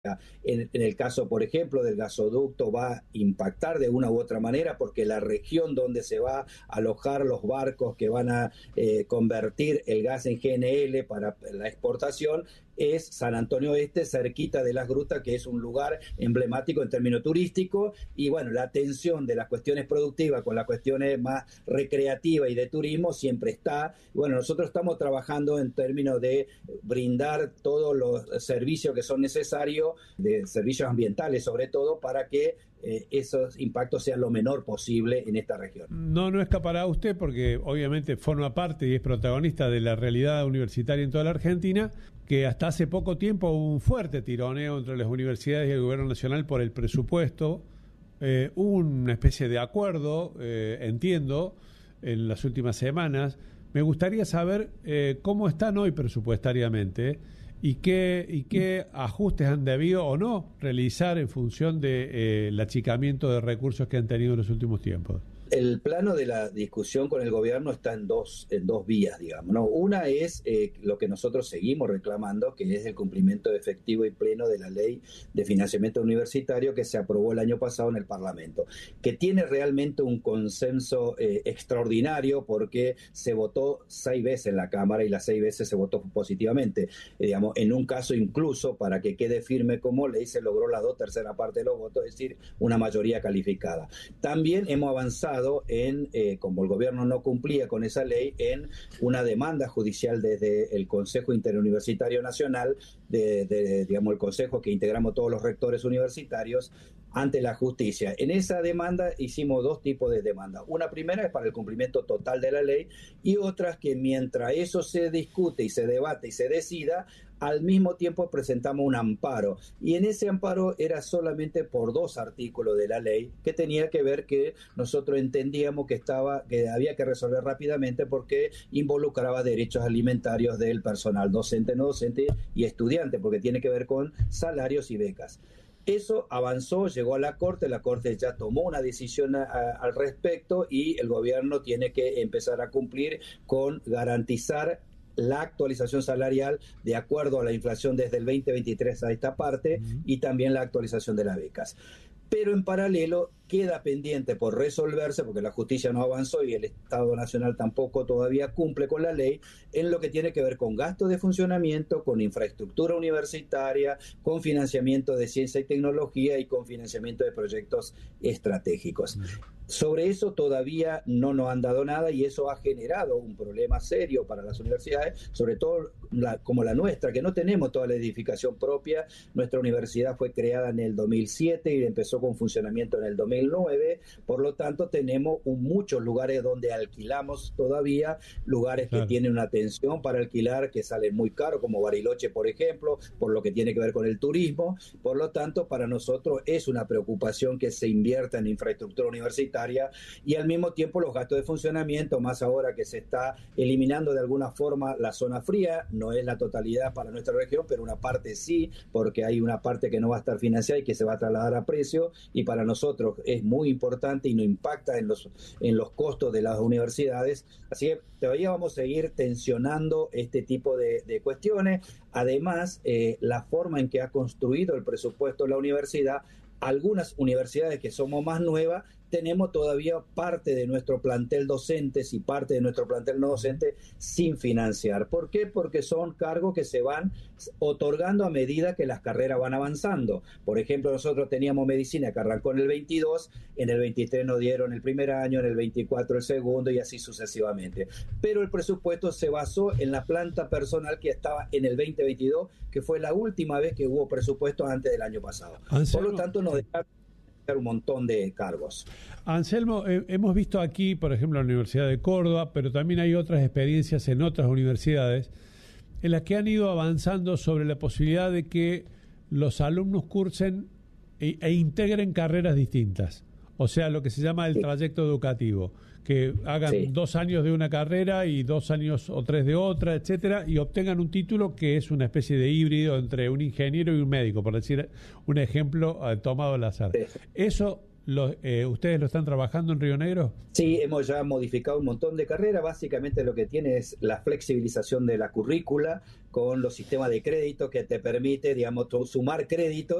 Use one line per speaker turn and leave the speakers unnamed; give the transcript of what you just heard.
En el caso, por ejemplo, del gasoducto va a impactar de una u otra manera porque la región donde se va a alojar los barcos que van a convertir el gas en GNL para la exportación es San Antonio Este, cerquita de Las Grutas, que es un lugar emblemático en términos turísticos, y bueno, la tensión de las cuestiones productivas con las cuestiones más recreativas y de turismo siempre está. Bueno, nosotros estamos trabajando en términos de brindar todos los servicios que son necesarios, de servicios ambientales sobre todo, para que esos impactos sean lo menor posible en esta región.
No escapará usted porque obviamente forma parte y es protagonista de la realidad universitaria en toda la Argentina, que hasta hace poco tiempo hubo un fuerte tironeo entre las universidades y el gobierno nacional por el presupuesto. Hubo una especie de acuerdo, entiendo, en las últimas semanas. Me gustaría saber cómo están hoy presupuestariamente y qué ajustes han debido o no realizar en función del achicamiento de recursos que han tenido en los últimos tiempos.
El plano de la discusión con el gobierno está en dos vías, digamos, ¿no? Una es lo que nosotros seguimos reclamando, que es el cumplimiento efectivo y pleno de la ley de financiamiento universitario que se aprobó el año pasado en el Parlamento, que tiene realmente un consenso extraordinario porque se votó 6 veces en la Cámara y las 6 veces se votó positivamente. Digamos, en un caso incluso, para que quede firme como ley, se logró las 2/3 partes de los votos, es decir, una mayoría calificada. También hemos avanzado como el gobierno no cumplía con esa ley, en una demanda judicial desde el Consejo Interuniversitario Nacional, digamos, el consejo que integramos todos los rectores universitarios, ante la justicia. En esa demanda hicimos 2 tipos de demanda. Una primera es para el cumplimiento total de la ley y otras que mientras eso se discute y se debate y se decida, al mismo tiempo presentamos un amparo, y en ese amparo era solamente por 2 artículos de la ley que tenía que ver que nosotros entendíamos que había que resolver rápidamente porque involucraba derechos alimentarios del personal docente, no docente y estudiante, porque tiene que ver con salarios y becas. Eso avanzó, llegó a la Corte ya tomó una decisión al respecto y el gobierno tiene que empezar a cumplir con garantizar la actualización salarial de acuerdo a la inflación desde el 2023 a esta parte y también la actualización de las becas. Pero en paralelo queda pendiente por resolverse, porque la justicia no avanzó y el Estado Nacional tampoco todavía cumple con la ley, en lo que tiene que ver con gastos de funcionamiento, con infraestructura universitaria, con financiamiento de ciencia y tecnología y con financiamiento de proyectos estratégicos. Sobre eso todavía no nos han dado nada y eso ha generado un problema serio para las universidades, sobre todo como la nuestra, que no tenemos toda la edificación propia. Nuestra universidad fue creada en el 2007 y empezó con funcionamiento en el 2009, por lo tanto tenemos muchos lugares donde alquilamos todavía, lugares que tienen una atención para alquilar que salen muy caros, como Bariloche, por ejemplo, por lo que tiene que ver con el turismo. Por lo tanto, para nosotros es una preocupación que se invierta en infraestructura universitaria y al mismo tiempo los gastos de funcionamiento, más ahora que se está eliminando de alguna forma la zona fría. No es la totalidad para nuestra región, pero una parte sí, porque hay una parte que no va a estar financiada y que se va a trasladar a precio, y para nosotros es muy importante y no impacta en los costos de las universidades. Así que todavía vamos a seguir tensionando este tipo de cuestiones. Además, la forma en que ha construido el presupuesto de la universidad, algunas universidades que somos más nuevas, tenemos todavía parte de nuestro plantel docentes y parte de nuestro plantel no docente sin financiar. ¿Por qué? Porque son cargos que se van otorgando a medida que las carreras van avanzando. Por ejemplo, nosotros teníamos medicina que arrancó en el 22, en el 23 nos dieron el primer año, en el 24 el segundo y así sucesivamente. Pero el presupuesto se basó en la planta personal que estaba en el 2022, que fue la última vez que hubo presupuesto antes del año pasado. Por lo tanto, nos dejaron un montón de cargos.
Anselmo, hemos visto aquí, por ejemplo, la Universidad de Córdoba, pero también hay otras experiencias en otras universidades en las que han ido avanzando sobre la posibilidad de que los alumnos cursen e integren carreras distintas. O sea, lo que se llama el trayecto educativo, que hagan 2 años de una carrera y 2 años o 3 de otra, etcétera, y obtengan un título que es una especie de híbrido entre un ingeniero y un médico, por decir un ejemplo tomado al azar. ¿Eso ¿Ustedes lo están trabajando en Río Negro?
Sí, hemos ya modificado un montón de carreras. Básicamente lo que tiene es la flexibilización de la currícula con los sistemas de crédito que te permite, digamos, sumar créditos